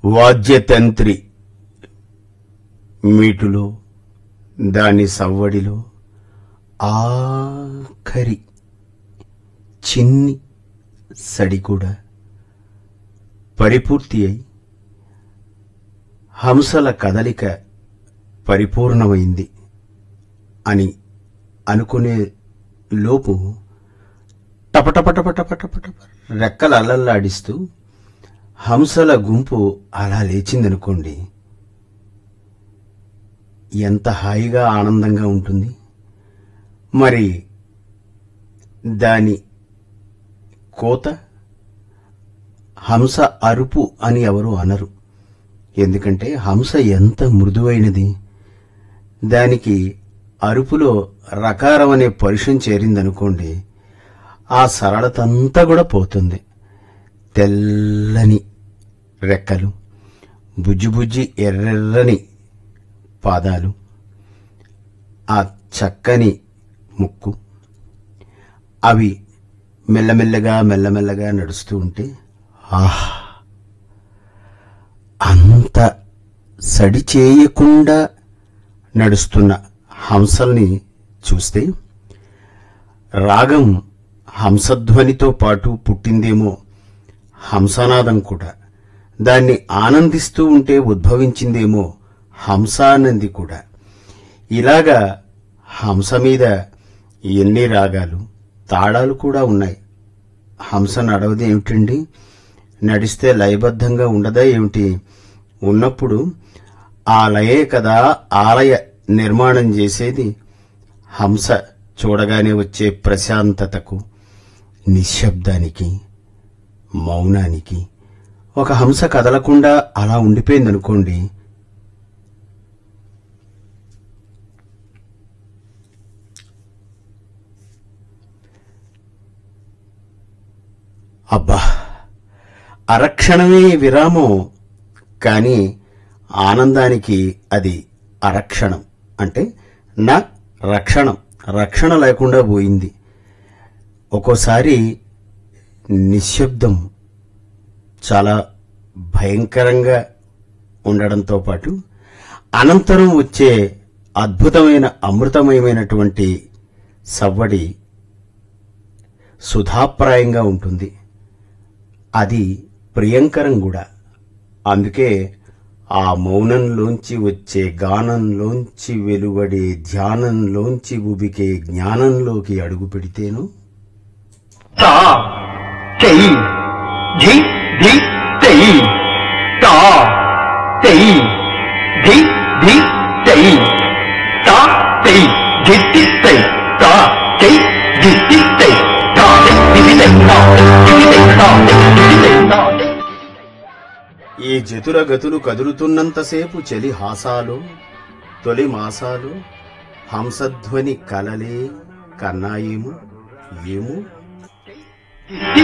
వాద్యతంత్రి మీటులో దాని సవ్వడిలో ఆఖరి చిన్ని సడి కూడా పరిపూర్తి అయి హంసల కదలిక పరిపూర్ణమైంది అని అనుకునే లోపు టపటపటపటపటపట రెక్కలు అల్లల్లాడిస్తూ హంసల గుంపు అలా లేచిందనుకోండి, ఎంత హాయిగా ఆనందంగా ఉంటుంది. మరి దాని కోత హంస అరుపు అని ఎవరు అనరు. ఎందుకంటే హంస ఎంత మృదువైనది. దానికి అరుపులో రకారం అనే పరుషం చేరిందనుకోండి, ఆ సరళతంతా కూడా పోతుంది. తెల్లని రెక్కలు, బుజ్జి ఎర్రెర్రని పాదాలు, ఆ చక్కని ముక్కు, అవి మెల్లమెల్లగా నడుస్తూ ఉంటే ఆహ్, అంత సడి చేయకుండా నడుస్తున్న హంసల్ని చూస్తే రాగం హంసధ్వనితో పాటు పుట్టిందేమో, హంసనాదం కూడా దాన్ని ఆనందిస్తూ ఉంటే ఉద్భవించిందేమో హంసానంది కూడా. ఇలాగా హంస మీద ఎన్ని రాగాలు తాళాలు కూడా ఉన్నాయి. హంస నడవది ఏమిటండి? నడిస్తే లయబద్ధంగా ఉండదా ఏమిటి? ఉన్నప్పుడు ఆ లయే కదా ఆలయ నిర్మాణం చేసేది. హంస చూడగానే వచ్చే ప్రశాంతతకు, నిశ్శబ్దానికి, మౌనానికి ఒక హంస కదలకుండా అలా ఉండిపోయిందనుకోండి, అబ్బా, అరక్షణమే విరామం. కానీ ఆనందానికి అది అరక్షణం. అంటే నా రక్షణ లేకుండా పోయింది. ఒక్కోసారి నిశ్శబ్దం చాలా భయంకరంగా ఉండడంతో పాటు అనంతరం వచ్చే అద్భుతమైన అమృతమయమైనటువంటి సవ్వడి సుధాప్రాయంగా ఉంటుంది. అది ప్రియంకరం కూడా. అందుకే ఆ మౌనంలోంచి వచ్చే గానంలోంచి వెలువడే ధ్యానంలోంచి ఉబికే జ్ఞానంలోకి అడుగు పెడితేను ఈ జతురగతులు కదులుతున్నంతసేపు చలి హాసాలు, తొలి మాసాలు, హంసధ్వని కలలే కన్నాయేమో ఏమో.